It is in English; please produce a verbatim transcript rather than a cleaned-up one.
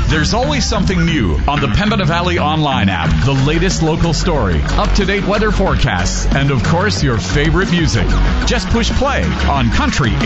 There's always something new on the Pembina Valley Online app. The latest local story, up-to-date weather forecasts, and of course your favorite music. Just push play on Country